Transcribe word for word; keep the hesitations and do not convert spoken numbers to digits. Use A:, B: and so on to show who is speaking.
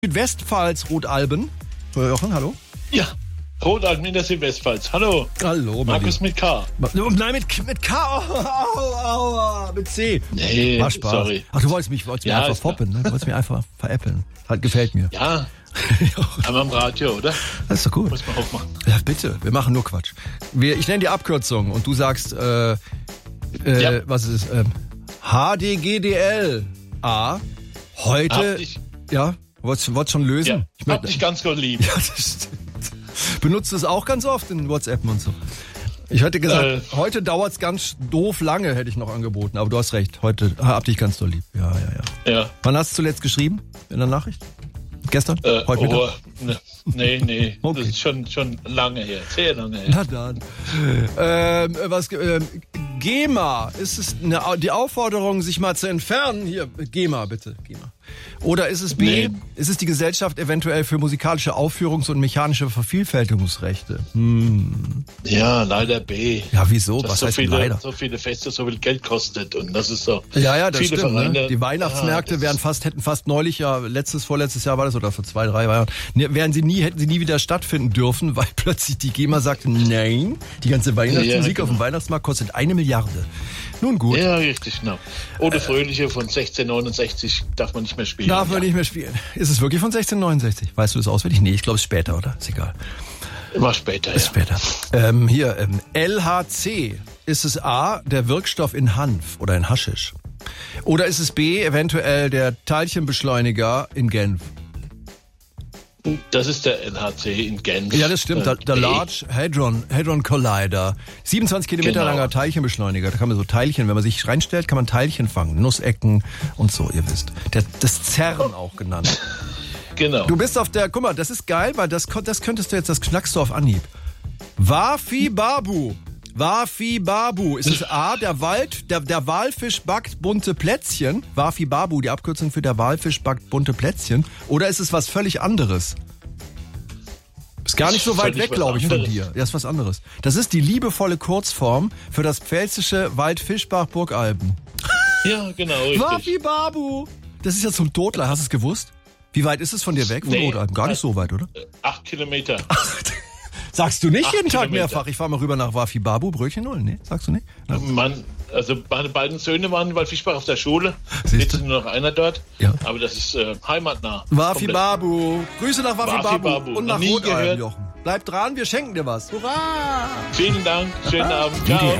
A: Südwestpfalz, Rotalben. Jochen, hallo?
B: Ja, Rotalben in der Südwestpfalz. Hallo.
A: Hallo,
B: Markus mit K.
A: Nein, mit, mit K. Oh, oh, oh, mit C.
B: Nee,
A: War Spaß.
B: sorry.
A: Ach, du wolltest mich, wolltest
B: Ja,
A: mich einfach
B: ist klar.
A: foppen, ne? Du wolltest mich einfach veräppeln. Halt, gefällt mir.
B: Ja, aber am Radio, oder?
A: Das ist doch gut.
B: Muss man auch machen.
A: Ja, bitte. Wir machen nur Quatsch. Wir, ich nenne die Abkürzung und du sagst, äh, äh,
B: Ja.
A: was ist es? Ähm, H D G D L A. Heute,
B: Hab dich,
A: ja, wolltest wolltest schon lösen?
B: ja,
A: Ich
B: hab
A: möchte-
B: dich ganz gut lieb.
A: Ja, das stimmt. Benutzt es auch ganz oft in WhatsApp und so. Ich hätte gesagt,
B: Äh.
A: heute dauert's ganz doof lange, hätte ich noch angeboten. Aber du hast recht, heute hab dich ganz doll lieb. Ja, ja, ja.
B: Ja.
A: Wann hast du zuletzt geschrieben? In der Nachricht? Gestern?
B: Äh,
A: heute Mittag?
B: oh, ne, nee, nee,
A: Okay.
B: das ist schon, schon lange her, sehr lange her.
A: Na dann. Ähm, was, ähm, GEMA, ist es eine, die Aufforderung, sich mal zu entfernen? Hier, GEMA, bitte, GEMA. Oder ist es B,
B: Nee.
A: ist es die Gesellschaft eventuell für musikalische Aufführungs- und mechanische Vervielfältigungsrechte? Hm.
B: Ja, leider B.
A: Ja, wieso?
B: Dass
A: Was
B: so
A: heißt denn
B: viele,
A: leider?
B: so viele Feste so viel Geld kostet und das ist so.
A: Ja, ja, das
B: viele
A: stimmt.
B: Vereine,
A: Ne? Die Weihnachtsmärkte
B: ja, das
A: wären
B: ist-
A: fast, hätten fast neulich, ja, letztes, vorletztes Jahr war das, oder vor zwei, drei Jahren, ne, wären sie nie, hätten sie nie wieder stattfinden dürfen, weil plötzlich die GEMA sagte, nein, die ganze Weihnachtsmusik
B: Ja,
A: auf dem
B: genau.
A: Weihnachtsmarkt kostet eine Milliarde. Nun gut.
B: Ja, richtig, genau. Oder Fröhliche von sechzehnhundertneunundsechzig darf man nicht mehr spielen.
A: Darf man
B: ja.
A: nicht mehr spielen. Ist es wirklich von sechzehnhundertneunundsechzig? Weißt du das auswendig? Nee, ich glaube es ist später, oder? Ist egal.
B: War später,
A: Ist
B: ja.
A: später. Ähm, hier, ähm, L H C. Ist es A, der Wirkstoff in Hanf oder in Haschisch? Oder ist es B, eventuell der Teilchenbeschleuniger in Genf?
B: Das ist der L H C in Genf.
A: Ja, das stimmt. Der,
B: Äh,
A: der
B: B.
A: Large Hadron, Hadron Collider. siebenundzwanzig Kilometer
B: Genau.
A: langer Teilchenbeschleuniger. Da kann man so Teilchen, wenn man sich reinstellt, kann man Teilchen fangen. Nussecken und so, ihr wisst. Der, das CERN auch genannt.
B: Genau.
A: Du bist auf der, guck mal, das ist geil, weil das, kon- das könntest du jetzt, das knackst du auf Anhieb. Wafi Babu. Wafi Babu. Ist es A, der Wald, der, der Walfisch backt bunte Plätzchen? Wafi Babu, die Abkürzung für der Walfisch backt bunte Plätzchen. Oder ist es was völlig anderes? Ist gar nicht so weit
B: Völlig
A: weg,
B: was
A: glaube ich, von
B: anderes.
A: dir. Ja, ist was anderes. Das ist die liebevolle Kurzform für das pfälzische Waldfischbach-Burgalben.
B: Ja, genau, richtig.
A: Wafi Babu. Das ist ja zum Totler, hast du es gewusst? Wie weit ist es von dir weg, von
B: Nee.
A: Rotalben? Gar nicht so weit, oder?
B: Äh, Acht Kilometer.
A: Sagst du nicht
B: Acht
A: jeden Tag
B: Kilometer.
A: mehrfach, ich fahr mal rüber nach Wafi Babu, Brötchen holen? Nee, sagst du nicht? Na,
B: Mann, also meine beiden Söhne waren in Waldfischbach auf der Schule.
A: Siehst
B: Jetzt
A: du?
B: ist nur noch einer dort.
A: Ja.
B: Aber das ist äh, heimatnah.
A: Wafi
B: Komplett.
A: Babu. Grüße nach Wafi,
B: Wafi
A: Babu.
B: Babu.
A: Und
B: Noch
A: nach
B: nie
A: Rotalben,
B: gehört.
A: Jochen. Bleib dran, wir schenken dir was. Hurra!
B: Vielen Dank. Schönen Abend.
A: W D
B: Ciao.